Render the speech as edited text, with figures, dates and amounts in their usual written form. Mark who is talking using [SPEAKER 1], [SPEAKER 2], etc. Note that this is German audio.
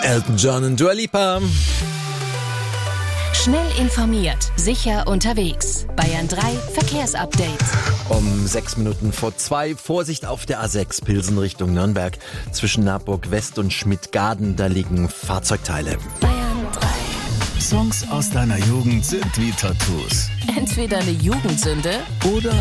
[SPEAKER 1] Elton John und Dua Lipa.
[SPEAKER 2] Schnell informiert, sicher unterwegs. Bayern 3 Verkehrsupdate.
[SPEAKER 1] Um 6 Minuten vor 2. Vorsicht auf der A6 Pilsen Richtung Nürnberg. Zwischen Naburg West und Schmidtgaden, da liegen Fahrzeugteile.
[SPEAKER 2] Bayern 3.
[SPEAKER 3] Songs aus deiner Jugend sind wie Tattoos.
[SPEAKER 2] Entweder eine Jugendsünde
[SPEAKER 3] Oder